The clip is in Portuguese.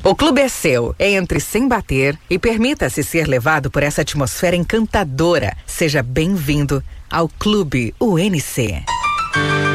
O clube é seu. Entre sem bater e permita-se ser levado por essa atmosfera encantadora. Seja bem-vindo ao Clube UNC.